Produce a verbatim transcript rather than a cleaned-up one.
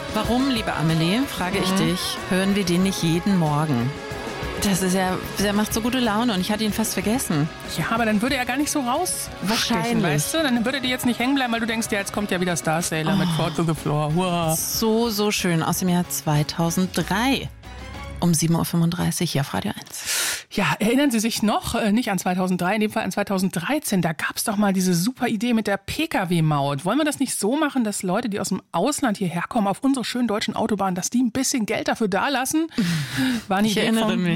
Warum, liebe Amelie, frage ich Mhm. dich, hören wir den nicht jeden Morgen? Das ist ja, der macht so gute Laune und ich hatte ihn fast vergessen. Ja, aber dann würde er gar nicht so raus. Wahrscheinlich. Weißt du? Dann würde dir jetzt nicht hängen bleiben, weil du denkst, ja, jetzt kommt ja wieder Star Sailor oh. mit Fall to the Floor. Hurra. So, so schön. Aus dem Jahr zweitausenddrei. Um sieben Uhr fünfunddreißig hier auf Radio eins. Ja, erinnern Sie sich noch, äh, nicht an zweitausenddrei, in dem Fall an zweitausenddreizehn, da gab es doch mal diese super Idee mit der P K W-Maut. Wollen wir das nicht so machen, dass Leute, die aus dem Ausland hierher kommen, auf unsere schönen deutschen Autobahnen, dass die ein bisschen Geld dafür dalassen? War eine Ich Idee erinnere vom, mich.